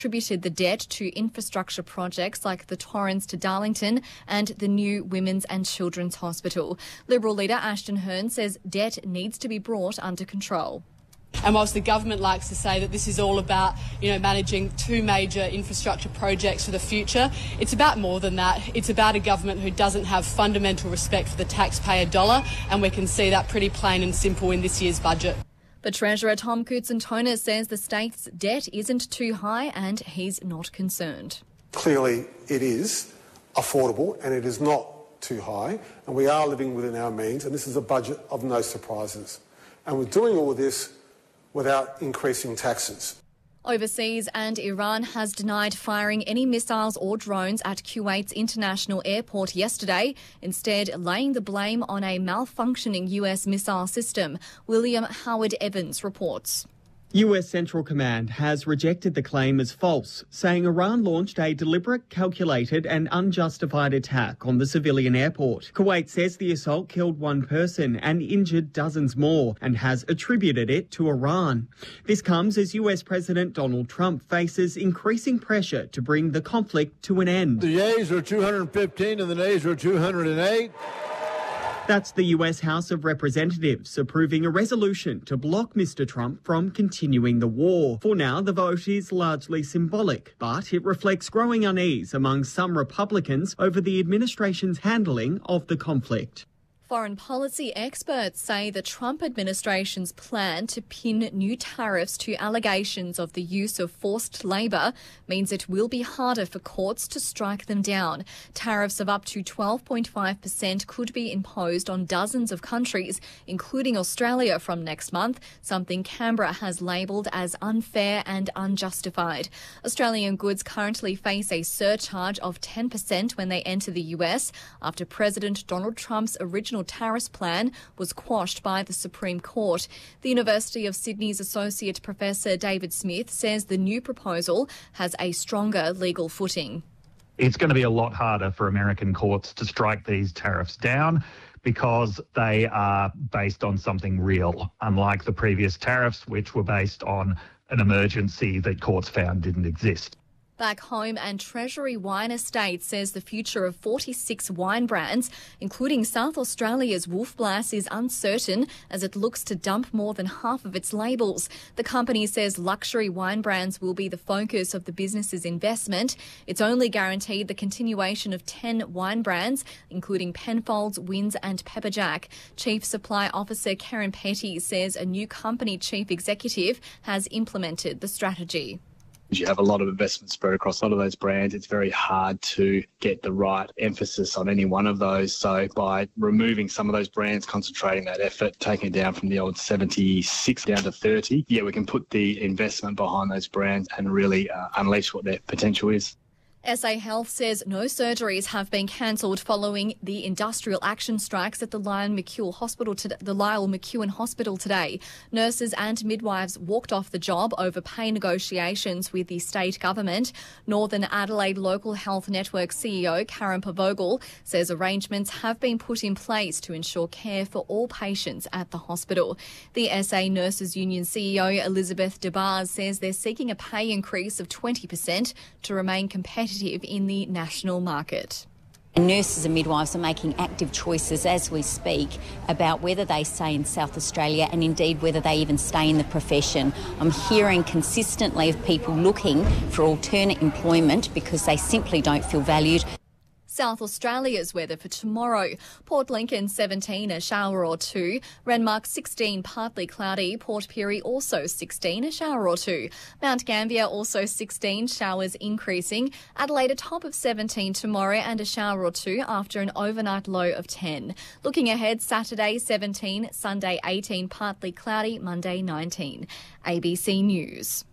attributed the debt to infrastructure projects like the Torrens to Darlington and the new Women's and Children's Hospital. Liberal leader Ashton Hearn says debt needs to be brought under control. And whilst the government likes to say that this is all about, managing two major infrastructure projects for the future, it's about more than that. It's about a government who doesn't have fundamental respect for the taxpayer dollar, and we can see that pretty plain and simple in this year's budget. But Treasurer Tom Koutson-Tonis says the state's debt isn't too high and he's not concerned. Clearly it is affordable and it is not too high, and we are living within our means, and this is a budget of no surprises. And we're doing all of this without increasing taxes. Overseas, and Iran has denied firing any missiles or drones at Kuwait's international airport yesterday, instead laying the blame on a malfunctioning US missile system. William Howard Evans reports. US Central Command has rejected the claim as false, saying Iran launched a deliberate, calculated and unjustified attack on the civilian airport. Kuwait says the assault killed one person and injured dozens more and has attributed it to Iran. This comes as US President Donald Trump faces increasing pressure to bring the conflict to an end. The yeas are 215 and the nays are 208. That's the US House of Representatives approving a resolution to block Mr. Trump from continuing the war. For now, the vote is largely symbolic, but it reflects growing unease among some Republicans over the administration's handling of the conflict. Foreign policy experts say the Trump administration's plan to pin new tariffs to allegations of the use of forced labour means it will be harder for courts to strike them down. Tariffs of up to 12.5% could be imposed on dozens of countries, including Australia, from next month, something Canberra has labelled as unfair and unjustified. Australian goods currently face a surcharge of 10% when they enter the US after President Donald Trump's original tariffs plan was quashed by the Supreme Court. The University of Sydney's Associate Professor David Smith says the new proposal has a stronger legal footing. It's going to be a lot harder for American courts to strike these tariffs down because they are based on something real, unlike the previous tariffs, which were based on an emergency that courts found didn't exist. Back home, and Treasury Wine Estates says the future of 46 wine brands, including South Australia's Wolf Blass, is uncertain as it looks to dump more than half of its labels. The company says luxury wine brands will be the focus of the business's investment. It's only guaranteed the continuation of 10 wine brands, including Penfolds, Wynns and Pepperjack. Chief Supply Officer Karen Petty says a new company chief executive has implemented the strategy. You have a lot of investment spread across a lot of those brands. It's very hard to get the right emphasis on any one of those. So by removing some of those brands, concentrating that effort, taking it down from the old 76 down to 30, we can put the investment behind those brands and really unleash what their potential is. SA Health says no surgeries have been cancelled following the industrial action strikes at the Lyle McEwen Hospital today. Nurses and midwives walked off the job over pay negotiations with the state government. Northern Adelaide Local Health Network CEO Karen Pavogel says arrangements have been put in place to ensure care for all patients at the hospital. The SA Nurses Union CEO Elizabeth DeBars says they're seeking a pay increase of 20% to remain competitive in the national market. And nurses and midwives are making active choices as we speak about whether they stay in South Australia and indeed whether they even stay in the profession. I'm hearing consistently of people looking for alternate employment because they simply don't feel valued. South Australia's weather for tomorrow. Port Lincoln 17, a shower or two. Renmark 16, partly cloudy. Port Pirie also 16, a shower or two. Mount Gambier also 16, showers increasing. Adelaide a top of 17 tomorrow and a shower or two after an overnight low of 10. Looking ahead, Saturday 17, Sunday 18, partly cloudy, Monday 19. ABC News.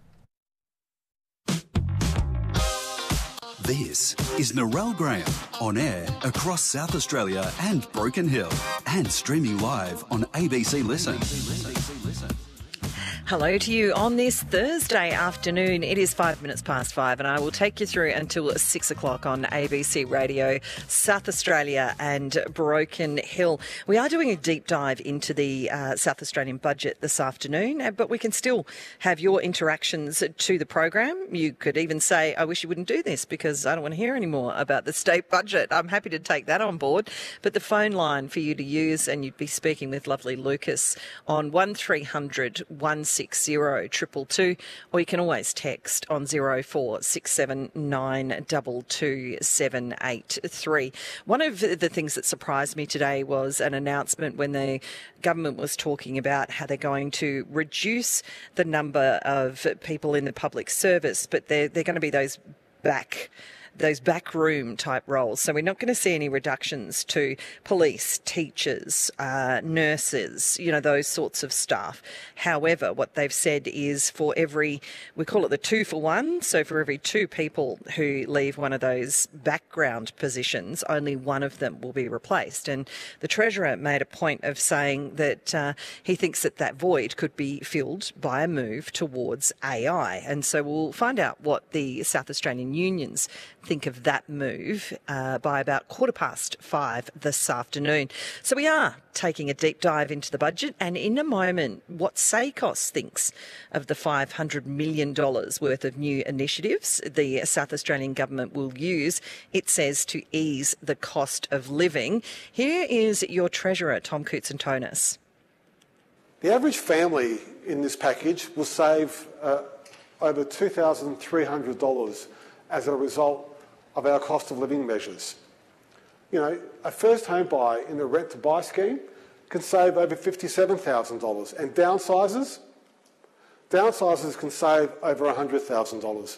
This is Narelle Graham, on air across South Australia and Broken Hill, and streaming live on ABC Listen. Hello to you on this Thursday afternoon. It is 5:05 and I will take you through until 6 o'clock on ABC Radio, South Australia and Broken Hill. We are doing a deep dive into the South Australian budget this afternoon, but we can still have your interactions to the program. You could even say, I wish you wouldn't do this because I don't want to hear any more about the state budget. I'm happy to take that on board. But the phone line for you to use, and you'd be speaking with lovely Lucas on 1300 160 222, or you can always text on 0467 783. One of the things that surprised me today was an announcement when the government was talking about how they're going to reduce the number of people in the public service, but they're going to be those backroom type roles. So we're not going to see any reductions to police, teachers, nurses, those sorts of staff. However, what they've said is for every, we call it the 2 for 1, so for every 2 people who leave one of those background positions, only one of them will be replaced. And the Treasurer made a point of saying that he thinks that void could be filled by a move towards AI. And so we'll find out what the South Australian unions think of that move by about 5:15 this afternoon. So we are taking a deep dive into the budget, and in a moment, what SACOS thinks of the $500 million worth of new initiatives the South Australian government will use, it says, to ease the cost of living. Here is your Treasurer, Tom Koutsantonis. The average family in this package will save over $2,300 as a result of our cost of living measures. A first home buyer in the rent to buy scheme can save over $57,000, and downsizers can save over $100,000.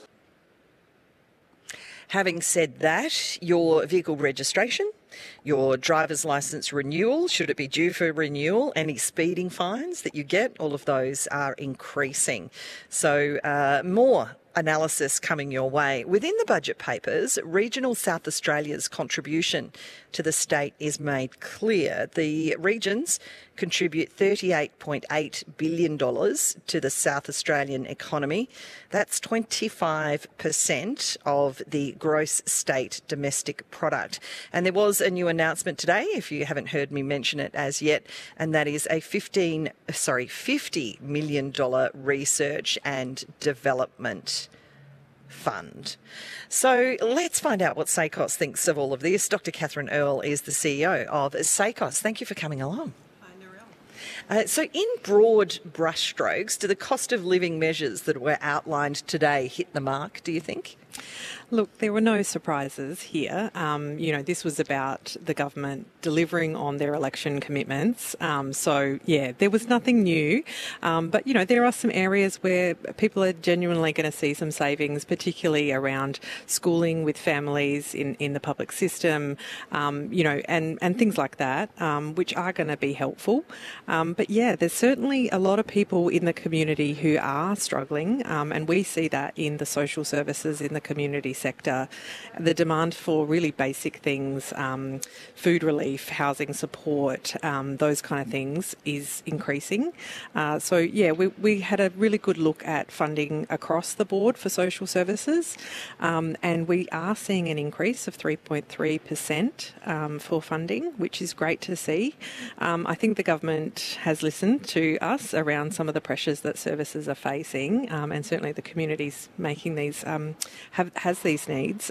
Having said that, your vehicle registration, your driver's licence renewal, should it be due for renewal, any speeding fines that you get, all of those are increasing. So more analysis coming your way. Within the budget papers, regional South Australia's contribution to the state is made clear. The regions contribute $38.8 billion to the South Australian economy. That's 25% of the gross state domestic product. And there was a new announcement today, if you haven't heard me mention it as yet, and that is a $50 million research and development fund. So let's find out what SACOS thinks of all of this. Dr. Catherine Earle is the CEO of SACOS. Thank you for coming along. So in broad brushstrokes, do the cost of living measures that were outlined today hit the mark, do you think? Look, there were no surprises here. This was about the government delivering on their election commitments. There was nothing new. But there are some areas where people are genuinely going to see some savings, particularly around schooling with families in the public system, and things like that, which are going to be helpful. There's certainly a lot of people in the community who are struggling, and we see that in the social services in the community sector. The demand for really basic things, food relief, housing support, those kind of things is increasing. We had a really good look at funding across the board for social services, and we are seeing an increase of 3.3% for funding, which is great to see. I think the government has listened to us around some of the pressures that services are facing, and certainly the communities making these has these needs.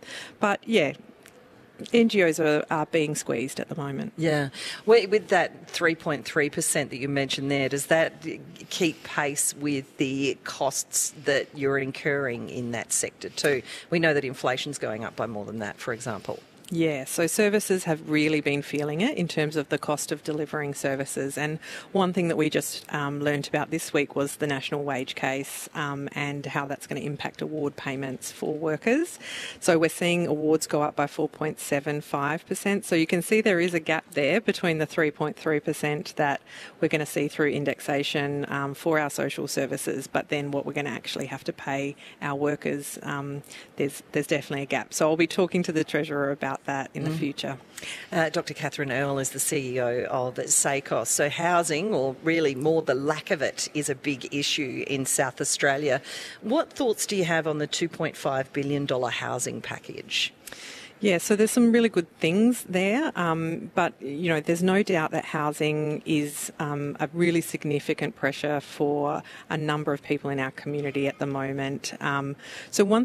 NGOs are being squeezed at the moment. Yeah. With that 3.3% that you mentioned there, does that keep pace with the costs that you're incurring in that sector too? We know that inflation's going up by more than that, for example. Yeah, so services have really been feeling it in terms of the cost of delivering services. And one thing that we just learned about this week was the national wage case and how that's going to impact award payments for workers. So we're seeing awards go up by 4.75%. So you can see there is a gap there between the 3.3% that we're going to see through indexation for our social services, but then what we're going to actually have to pay our workers, there's definitely a gap. So I'll be talking to the Treasurer about about that in the future. Dr. Catherine Earle is the CEO of SACOS. So housing, or really more the lack of it, is a big issue in South Australia. What thoughts do you have on the $2.5 billion housing package? Yeah, so there's some really good things there, but, you know, there's no doubt that housing is a really significant pressure for a number of people in our community at the moment. So one